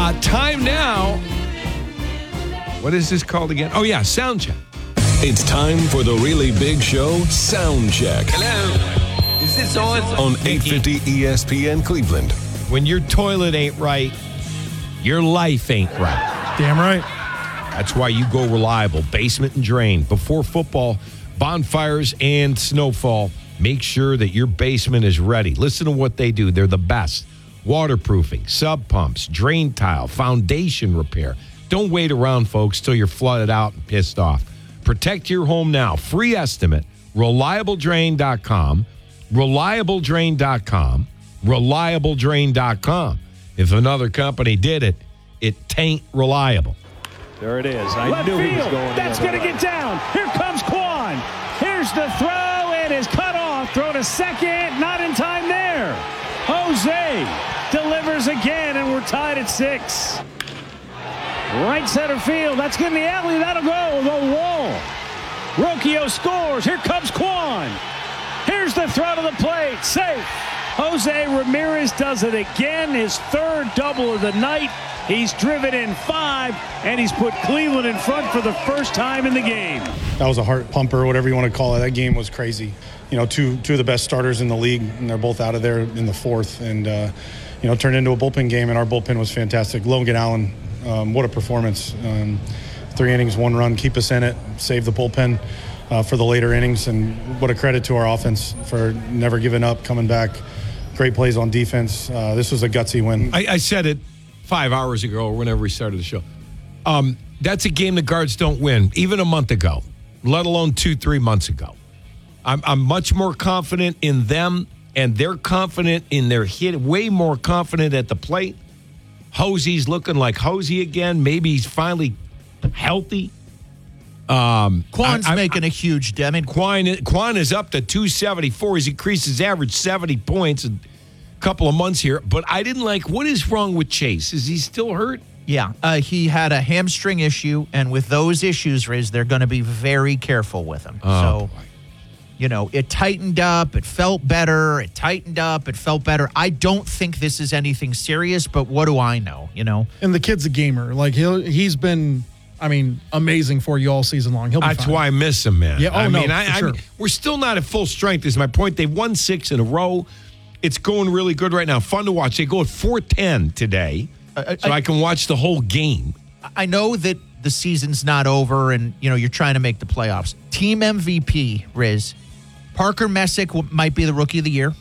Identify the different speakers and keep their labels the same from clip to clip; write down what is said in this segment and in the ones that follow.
Speaker 1: Time now. What is this called again? Oh, yeah, sound check.
Speaker 2: It's time for the really big show, Sound Check.
Speaker 1: Hello. Is this on?
Speaker 2: On 850 ESPN Cleveland.
Speaker 1: When your toilet ain't right, your life ain't right.
Speaker 3: Damn right.
Speaker 1: That's why you go Reliable. Basement and drain. Before football, bonfires, and snowfall, make sure that your basement is ready. Listen to what they do. They're the best. Waterproofing, sub pumps, drain tile, foundation repair. Don't wait around, folks, till you're flooded out and pissed off. Protect your home now. Free estimate. ReliableDrain.com. ReliableDrain.com. ReliableDrain.com. If another company did it, it tain't reliable.
Speaker 4: There it is.
Speaker 5: Left field. That's going to get down. Here comes Quan. Here's the throw, and is cut off. Throw to second. Not in time there. Jose delivers again, and we're tied at 6. Right center field. That's good in the alley. That'll go. The wall. Rocchio scores. Here comes Quan. Here's the throw to the plate. Safe. Jose Ramirez does it again. His third double of the night. He's driven in 5, and he's put Cleveland in front for the first time in the game.
Speaker 3: That was a heart pumper, whatever you want to call it. That game was crazy. You know, two of the best starters in the league, and they're both out of there in the 4th. And, turned into a bullpen game, and our bullpen was fantastic. Logan Allen, what a performance. 3 innings, 1 run, keep us in it, save the bullpen for the later innings. And what a credit to our offense for never giving up, coming back. Great plays on defense. This was a gutsy win.
Speaker 1: I said it 5 hours ago or whenever we started the show. That's a game the Guards don't win, even a month ago, let alone 2-3 months ago. I'm much more confident in them, and they're confident in their hit, way more confident at the plate. Hosey's looking like Hosey again. Maybe he's finally healthy.
Speaker 6: Quan's making a huge dent. I mean,
Speaker 1: Quan is up to 274. He's increased his average 70 points in a couple of months here. But I didn't like, what is wrong with Chase? Is he still hurt?
Speaker 6: Yeah, he had a hamstring issue, and with those issues, Riz, they're going to be very careful with him. So, it tightened up, it felt better, it tightened up, it felt better. I don't think this is anything serious, but what do I know,
Speaker 3: And the kid's a gamer. Like, he's been, amazing for you all season long. He'll be
Speaker 1: That's
Speaker 3: fine.
Speaker 1: why I miss him, man.
Speaker 3: Yeah, sure.
Speaker 1: We're still not at full strength, is my point. They've won 6 in a row. It's going really good right now. Fun to watch. They go at 4:10 today, so I can watch the whole game.
Speaker 6: I know that the season's not over and, you're trying to make the playoffs. Team MVP, Riz. Parker Messick might be the Rookie of the Year.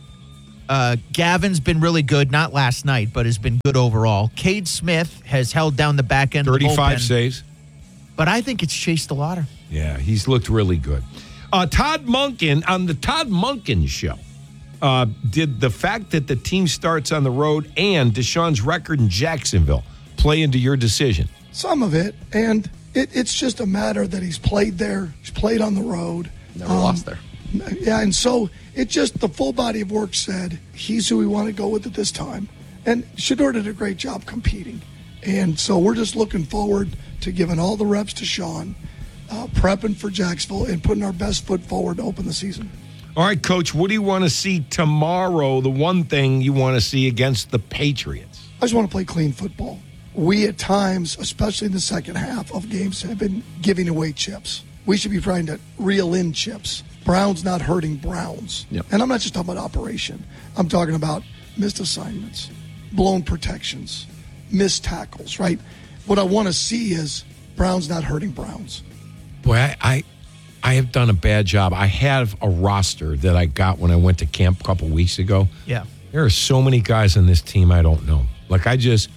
Speaker 6: Gavin's been really good, not last night, but has been good overall. Cade Smith has held down the back end
Speaker 1: 35
Speaker 6: of the bullpen.
Speaker 1: saves.
Speaker 6: But I think it's Chase DeLauder.
Speaker 1: Yeah, he's looked really good. Todd Monken, on the Todd Monken show, did the fact that the team starts on the road and Deshaun's record in Jacksonville play into your decision?
Speaker 7: Some of it, and it's just a matter that he's played there, he's played on the road.
Speaker 8: Never lost there.
Speaker 7: Yeah, and so it just, the full body of work said he's who we want to go with at this time. And Shedeur did a great job competing. And so we're just looking forward to giving all the reps to Sean, prepping for Jacksonville, and putting our best foot forward to open the season.
Speaker 1: All right, Coach, what do you want to see tomorrow, the one thing you want to see against the Patriots?
Speaker 7: I just want to play clean football. We at times, especially in the second half of games, have been giving away chips. We should be trying to reel in chips. Browns not hurting Browns.
Speaker 1: Yep.
Speaker 7: And I'm not just talking about operation. I'm talking about missed assignments, blown protections, missed tackles, right? What I want to see is Browns not hurting Browns.
Speaker 1: Boy, I have done a bad job. I have a roster that I got when I went to camp a couple weeks ago.
Speaker 6: Yeah.
Speaker 1: There are so many guys on this team I don't know. Like, I just,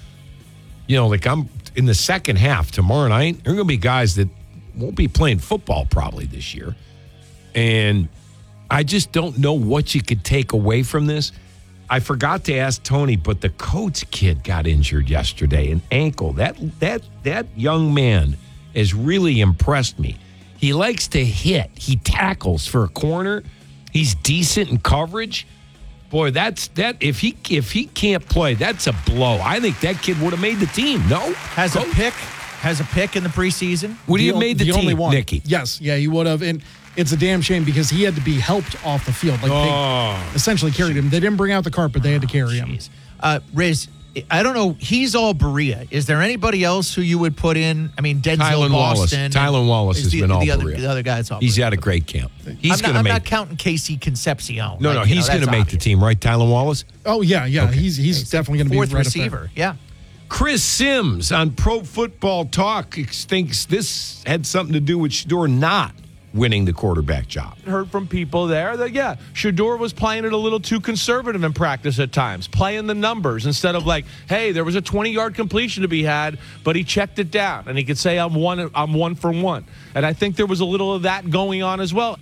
Speaker 1: I'm in the second half tomorrow night. There are going to be guys that won't be playing football probably this year. And I just don't know what you could take away from this. I forgot to ask Tony, but the Coates kid got injured yesterday, an ankle. That young man has really impressed me. He likes to hit. He tackles for a corner. He's decent in coverage. Boy, that if he can't play, that's a blow. I think that kid would have made the team. No,
Speaker 6: has a pick in the preseason.
Speaker 1: Would he have made the team,
Speaker 3: only one.
Speaker 1: Nicky?
Speaker 3: Yes, yeah, he would have. And it's a damn shame because he had to be helped off the field. Like they essentially carried him. They didn't bring out the carpet; they had to carry him.
Speaker 6: Riz, I don't know. He's all Berea. Is there anybody else who you would put in? I mean, Denzel
Speaker 1: Tylan Wallace.
Speaker 6: Boston.
Speaker 1: Tylan Wallace has been all Berea.
Speaker 6: The other guy's all
Speaker 1: He's
Speaker 6: Berea.
Speaker 1: had a great camp.
Speaker 6: I'm not counting Casey Concepcion.
Speaker 1: No, he's going to make the team, right, Tylan Wallace?
Speaker 4: Oh, yeah.
Speaker 1: Okay.
Speaker 4: He's definitely going to be
Speaker 6: fourth
Speaker 4: right up there.
Speaker 6: receiver. Yeah.
Speaker 1: Chris Sims on Pro Football Talk thinks this had something to do with Shedeur not winning the quarterback job.
Speaker 8: Heard from people there that, Shedeur was playing it a little too conservative in practice at times, playing the numbers instead of like, hey, there was a 20-yard completion to be had, but he checked it down, and he could say, I'm one for one. And I think there was a little of that going on as well.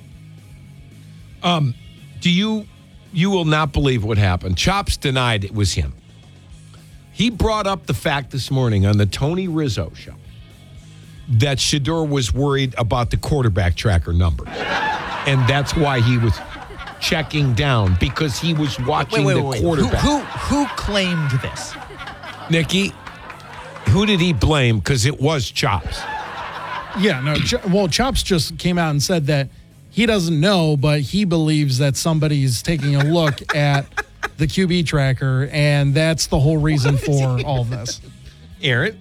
Speaker 1: You will not believe what happened. Chops denied it was him. He brought up the fact this morning on the Tony Rizzo show that Shedeur was worried about the quarterback tracker numbers. And that's why he was checking down, because he was watching the quarterback.
Speaker 6: Who claimed this?
Speaker 1: Nikki, who did he blame? Because it was Chops.
Speaker 4: Yeah, no. Chops just came out and said that he doesn't know, but he believes that somebody's taking a look at the QB tracker, and that's the whole reason for all of this.
Speaker 1: Aaron,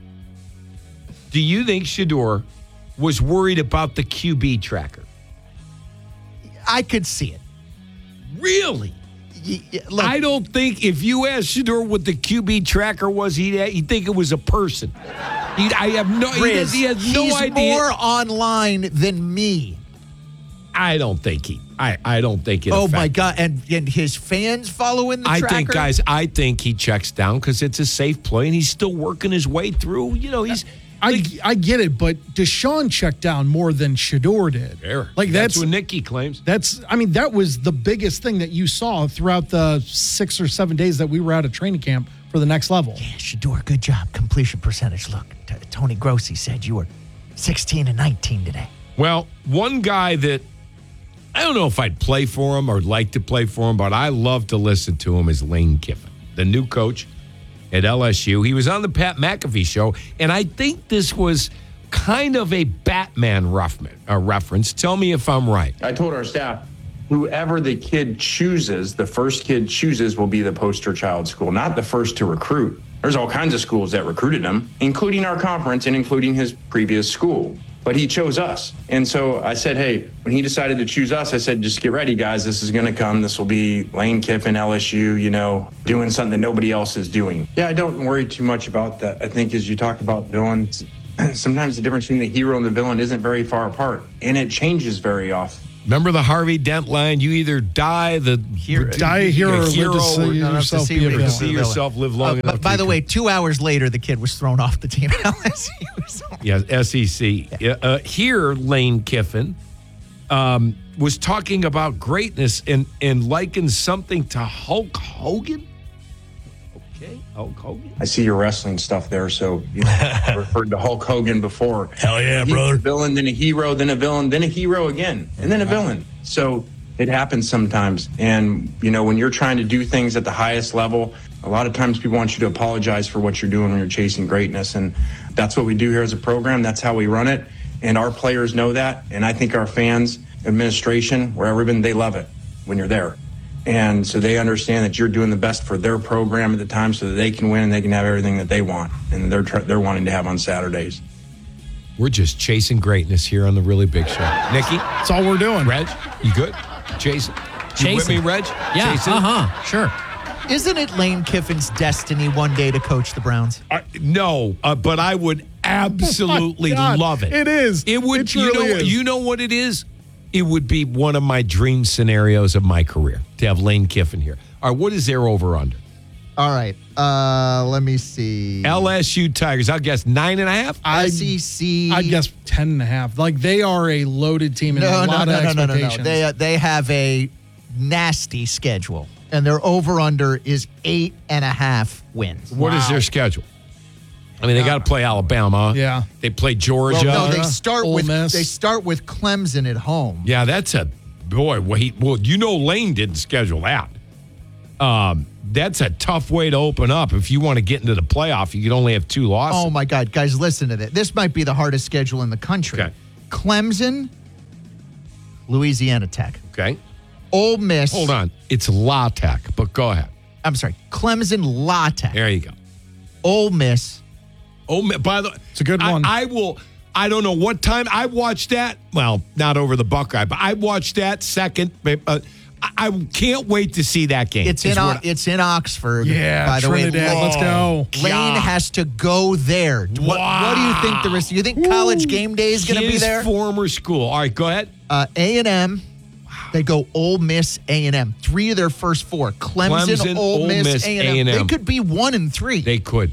Speaker 1: do you think Shedeur was worried about the QB tracker?
Speaker 6: I could see it.
Speaker 1: Really?
Speaker 6: Look,
Speaker 1: I don't think if you asked Shedeur what the QB tracker was, he'd think it was a person. I have no.
Speaker 6: Riz,
Speaker 1: he has no
Speaker 6: he's
Speaker 1: idea.
Speaker 6: more online than me.
Speaker 1: I don't think I don't think it.
Speaker 6: Oh my
Speaker 1: affected
Speaker 6: God! And his fans following the tracker.
Speaker 1: I think he checks down because it's a safe play, and he's still working his way through. You know, he's.
Speaker 4: I get it, but Deshaun checked down more than Shedeur did.
Speaker 1: Fair.
Speaker 4: Like
Speaker 1: that's what Nikki claims.
Speaker 4: That was the biggest thing that you saw throughout the 6 or 7 days that we were out of training camp for the next level.
Speaker 6: Yeah, Shedeur, good job. Completion percentage. Look, Tony Grossi said you were 16 and 19 today.
Speaker 1: Well, one guy that I don't know if I'd play for him or like to play for him, but I love to listen to him is Lane Kiffin, the new coach at LSU. He was on the Pat McAfee show, and I think this was kind of a Batman reference. Tell me if I'm right.
Speaker 9: I told our staff, whoever the kid chooses, the first kid chooses will be the poster child school, not the first to recruit. There's all kinds of schools that recruited him, including our conference and including his previous school. But he chose us. And so I said, hey, when he decided to choose us, I said, just get ready, guys. This is going to come. This will be Lane Kiffin, LSU, doing something that nobody else is doing. Yeah, I don't worry too much about that. I think as you talk about villains, sometimes the difference between the hero and the villain isn't very far apart, and it changes very often.
Speaker 1: Remember the Harvey Dent line? You either die the hero,
Speaker 4: or live to see
Speaker 1: yourself live long enough.
Speaker 6: But by the way, 2 hours later, the kid was thrown off the team at LSU.
Speaker 1: Yeah, SEC. Yeah. Here, Lane Kiffin was talking about greatness and likened something to Hulk Hogan. Okay, Hulk Hogan.
Speaker 9: I see your wrestling stuff there, so I referred to Hulk Hogan before.
Speaker 10: Hell yeah, brother.
Speaker 9: A villain, then a hero, then a villain, then a hero again, and then a villain. So it happens sometimes. And, when you're trying to do things at the highest level, a lot of times people want you to apologize for what you're doing when you're chasing greatness. And that's what we do here as a program. That's how we run it. And our players know that. And I think our fans, administration, wherever been, they love it when you're there. And so they understand that you're doing the best for their program at the time so that they can win and they can have everything that they want and they're wanting to have on Saturdays.
Speaker 1: We're just chasing greatness here on the Really Big Show. Nikki?
Speaker 4: That's all we're doing.
Speaker 1: Reg, you good? Jason? You with me, Reg?
Speaker 6: Yeah,
Speaker 1: Jason?
Speaker 6: sure. Isn't it Lane Kiffin's destiny one day to coach the Browns?
Speaker 1: No, but I would absolutely love it.
Speaker 4: It is.
Speaker 1: It would.
Speaker 4: It truly is.
Speaker 1: You know what it is? It would be one of my dream scenarios of my career to have Lane Kiffin here. All right, what is their over-under?
Speaker 6: All right, let me see.
Speaker 1: LSU Tigers, I'll guess 9.5.
Speaker 6: SEC.
Speaker 4: I'd guess 10.5. Like, they are a loaded team and a lot of expectations.
Speaker 6: No. They have a nasty schedule, and their over-under is 8.5 wins.
Speaker 1: What is their schedule? I mean, they got to play Alabama.
Speaker 4: Yeah.
Speaker 1: They play Georgia.
Speaker 6: Well, no, they start
Speaker 4: Ole Miss.
Speaker 6: with Clemson at home.
Speaker 1: Yeah, that's a boy. Lane didn't schedule that. That's a tough way to open up. If you want to get into the playoff, you can only have 2 losses.
Speaker 6: Oh my God, guys, listen to this. This might be the hardest schedule in the country.
Speaker 1: Okay.
Speaker 6: Clemson, Louisiana Tech.
Speaker 1: Okay.
Speaker 6: Ole Miss.
Speaker 1: Hold on. It's La Tech, but go ahead.
Speaker 6: Clemson La Tech.
Speaker 1: There you go.
Speaker 6: Ole Miss.
Speaker 1: By the way,
Speaker 4: it's a good one.
Speaker 1: I don't know what time I watched that. Well, not over the Buckeye, but I watched that second. I can't wait to see that game.
Speaker 6: It's in Oxford.
Speaker 4: Yeah,
Speaker 6: by the
Speaker 4: Trinidad,
Speaker 6: way.
Speaker 4: let's go.
Speaker 6: Lane has to go there. What do you think the rest? You think College Game Day is going to be there?
Speaker 1: His former school. All right, go ahead.
Speaker 6: A&M. They go Ole Miss, A&M. 3 of their first 4. Clemson, Ole Miss, A&M. They could be 1-3.
Speaker 1: They could.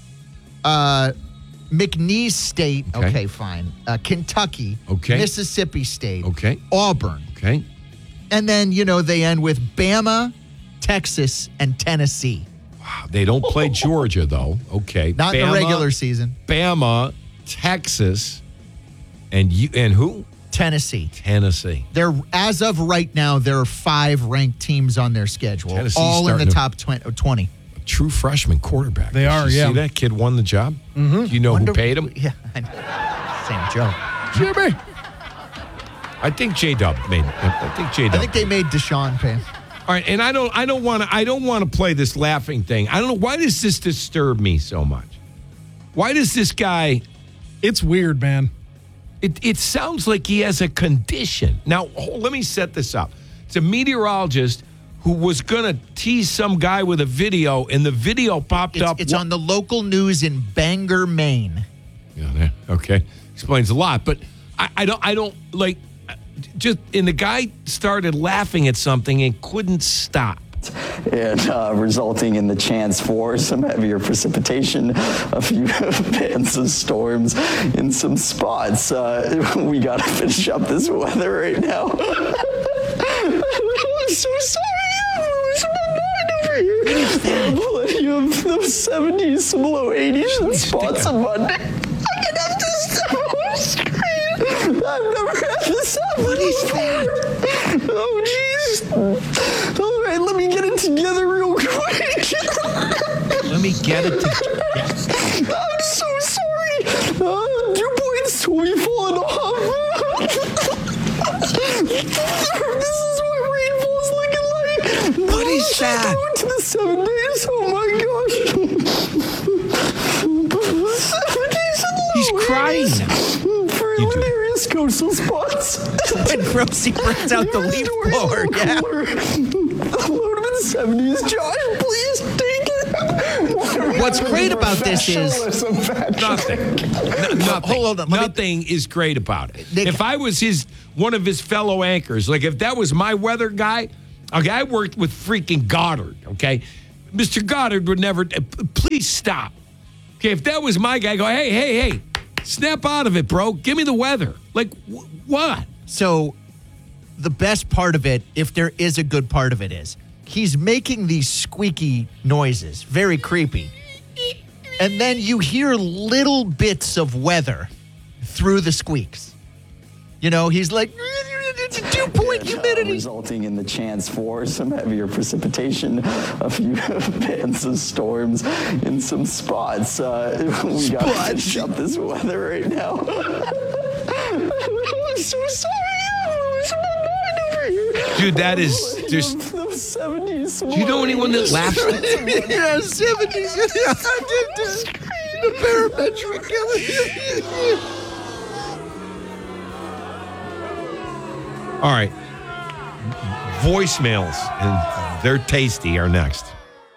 Speaker 6: McNeese State. Okay, fine. Kentucky.
Speaker 1: Okay.
Speaker 6: Mississippi State.
Speaker 1: Okay.
Speaker 6: Auburn.
Speaker 1: Okay.
Speaker 6: And then, they end with Bama, Texas, and Tennessee.
Speaker 1: Wow. They don't play Georgia, though. Okay.
Speaker 6: Not in the regular season.
Speaker 1: Bama, Texas, and who?
Speaker 6: Tennessee. As of right now, there are 5 ranked teams on their schedule.
Speaker 1: Tennessee's
Speaker 6: all in the top 20.
Speaker 1: True freshman quarterback.
Speaker 4: They are,
Speaker 1: yeah.
Speaker 4: See
Speaker 1: that kid won the job? Mm-hmm. Do you know who paid him?
Speaker 6: Yeah. Same Joe.
Speaker 4: Jimmy.
Speaker 1: I think J-Dub made it. I think
Speaker 6: they made Deshaun pay him.
Speaker 1: All right, and I don't want to play this laughing thing. I don't know, why does this disturb me so much? Why does this guy...
Speaker 4: It's weird, man.
Speaker 1: It sounds like he has a condition. Now, let me set this up. It's a meteorologist who was going to tease some guy with a video, and the video popped up.
Speaker 6: It's on the local news in Bangor, Maine.
Speaker 1: Yeah, okay. Explains a lot. But I don't like, just, and the guy started laughing at something and couldn't stop.
Speaker 10: And resulting in the chance for some heavier precipitation, a few bands of storms in some spots. We got to finish up this weather right now. I'm so sorry. I'm losing my mind over here. Plenty of those 70s, some low 80s, and spots on Monday. I can have this on screen. I've never had this happen. What is that? Oh, jeez. All right, let me get it together real quick.
Speaker 6: Let me get it together.
Speaker 10: I'm so sorry. Your points will be falling off. This is what rainfall's looking like.
Speaker 1: What is that?
Speaker 10: Going to the 7 days. Oh my gosh. 7 days in low.
Speaker 1: He's crying.
Speaker 10: For hilarious coastal spots.
Speaker 6: When Rosie brings out the leaf blower, yeah.
Speaker 10: Load him in the 70s. Josh, please take it.
Speaker 6: What's great about this is
Speaker 1: nothing.
Speaker 6: Hold on.
Speaker 1: Nothing is great about it. If I was one of his fellow anchors, like if that was my weather guy, okay, I worked with freaking Goddard, okay? Mr. Goddard would never, please stop. Okay, if that was my guy, go, hey, snap out of it, bro. Give me the weather. Like, what?
Speaker 6: So the best part of it, if there is a good part of it, is he's making these squeaky noises, very creepy. And then you hear little bits of weather through the squeaks. He's like, it's a 2-point humidity.
Speaker 10: Resulting in the chance for some heavier precipitation, a few bands of storms in some spots. We got to finish up this weather right now. I'm so sorry. I'm losing my mind over here.
Speaker 1: Dude, that is just...
Speaker 10: Those 70s.
Speaker 1: Do you know anyone that laughs?
Speaker 6: Yeah, 70s. The barometric.
Speaker 1: All right. Voicemails, and they're tasty, are next.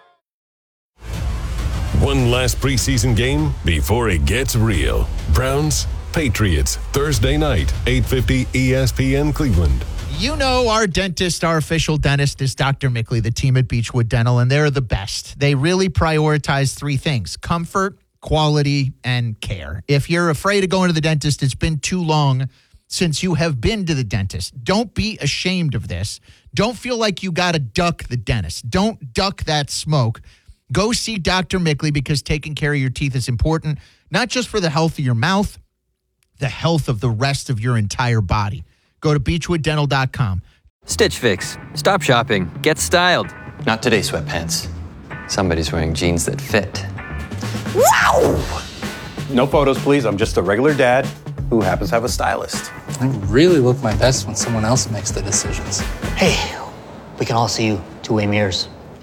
Speaker 2: One last preseason game before it gets real. Browns, Patriots, Thursday night, 8:50 ESPN Cleveland.
Speaker 6: Our dentist, our official dentist is Dr. Mickley, the team at Beechwood Dental, and they're the best. They really prioritize 3 things: comfort, quality, and care. If you're afraid of going to the dentist, it's been too long since you have been to the dentist. Don't be ashamed of this. Don't feel like you got to duck the dentist. Don't duck that smoke. Go see Dr. Mickley, because taking care of your teeth is important, not just for the health of your mouth, the health of the rest of your entire body. Go to beechwooddental.com.
Speaker 11: Stitch Fix. Stop shopping. Get styled.
Speaker 12: Not today, sweatpants. Somebody's wearing jeans that fit.
Speaker 13: Wow! No photos, please. I'm just a regular dad who happens to have a stylist.
Speaker 14: I really look my best when someone else makes the decisions.
Speaker 15: Hey, we can all see you 2-way mirrors.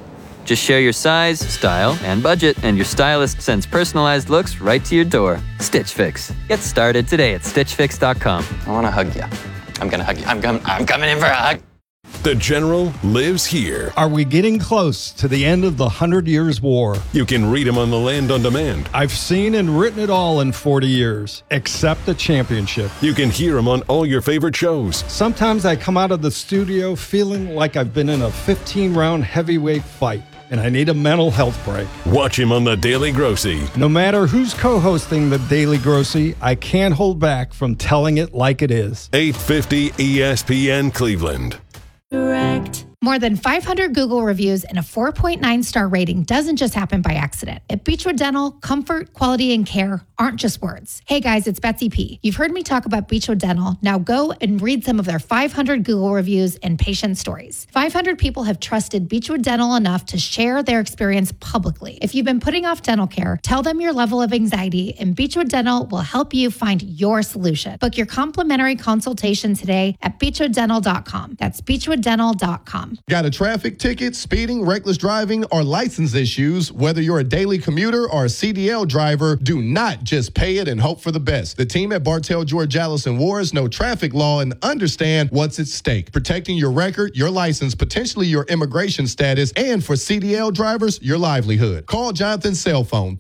Speaker 11: Just share your size, style, and budget, and your stylist sends personalized looks right to your door. Stitch Fix. Get started today at StitchFix.com.
Speaker 12: I want to hug you. I'm going to hug you. I'm coming in for a hug.
Speaker 2: The General lives here.
Speaker 15: Are we getting close to the end of the 100 Years' War?
Speaker 2: You can read him on the Land on Demand.
Speaker 15: I've seen and written it all in 40 years, except the championship.
Speaker 2: You can hear him on all your favorite shows.
Speaker 15: Sometimes I come out of the studio feeling like I've been in a 15-round heavyweight fight, and I need a mental health break.
Speaker 2: Watch him on The Daily Grossy.
Speaker 15: No matter who's co-hosting The Daily Grossy, I can't hold back from telling it like it is.
Speaker 2: 850 ESPN Cleveland.
Speaker 16: Direct. More than 500 Google reviews and a 4.9-star rating doesn't just happen by accident. At Beechwood Dental, comfort, quality, and care aren't just words. Hey guys, it's Betsy P. You've heard me talk about Beechwood Dental. Now go and read some of their 500 Google reviews and patient stories. 500 people have trusted Beechwood Dental enough to share their experience publicly. If you've been putting off dental care, tell them your level of anxiety, and Beechwood Dental will help you find your solution. Book your complimentary consultation today at beechwooddental.com. That's beechwooddental.com.
Speaker 17: Got a traffic ticket, speeding, reckless driving, or license issues? Whether you're a daily commuter or a CDL driver, do not just pay it and hope for the best. The team at Bartell, George, Allison Wars know traffic law and understand what's at stake. Protecting your record, your license, potentially your immigration status, and for CDL drivers, your livelihood. Call Jonathan's cell phone,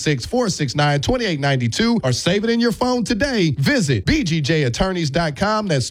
Speaker 17: 216-469-2892, or save it in your phone today. Visit bgjattorneys.com. That's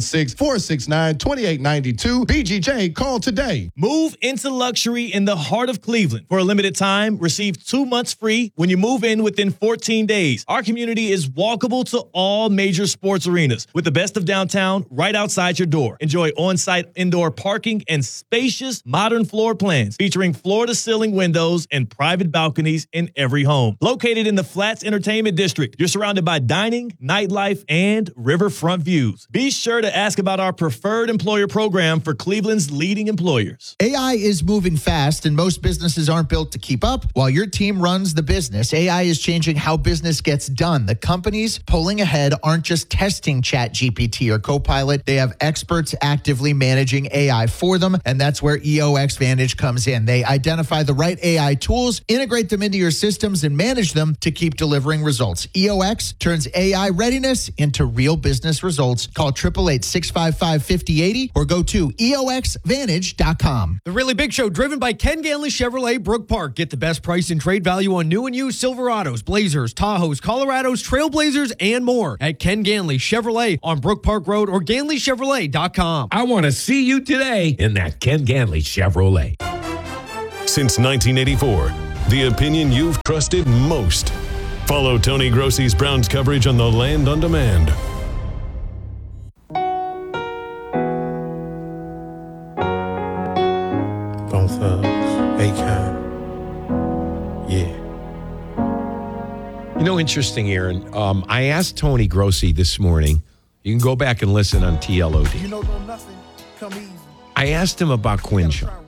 Speaker 17: 216-469-2892. BGJ, call today.
Speaker 18: Move into luxury in the heart of Cleveland. For a limited time, receive 2 months free when you move in within 14 days. Our community is walkable to all major sports arenas with the best of downtown right outside your door. Enjoy on-site indoor parking and spacious modern floor plans featuring floor-to-ceiling windows and private balconies in every home. Located in the Flats Entertainment District, you're surrounded by dining, nightlife, and riverfront views. Be sure to ask about our preferred employer program for Cleveland's leading employers.
Speaker 6: AI is moving fast, and most businesses aren't built to keep up. While your team runs the business, AI is changing how business gets done. The companies pulling ahead aren't just testing ChatGPT or Copilot. They have experts actively managing AI for them, and that's where EOX Vantage comes in. They identify the right AI tools, integrate them into your systems, and manage them to keep delivering results. EOX turns AI readiness into real business results. Call 888-655-5080 or go to EOXVantage.com.
Speaker 19: The Really Big Show, driven by Ken Ganley Chevrolet, Brook Park. Get the best price and trade value on new and used Silverados, Blazers, Tahoes, Colorados, Trailblazers, and more at Ken Ganley Chevrolet on Brook Park Road or GanleyChevrolet.com.
Speaker 1: I want to see you today in that Ken Ganley Chevrolet.
Speaker 2: Since 1984, the opinion you've trusted most. Follow Tony Grossi's Browns coverage on the Land on Demand.
Speaker 20: Bone Thugs, Akon. Yeah.
Speaker 1: You know, interesting, Aaron. I asked Tony Grossi this morning. You can go back and listen on TLOD.
Speaker 21: You know, nothing come easy.
Speaker 1: I asked him about Quinshon.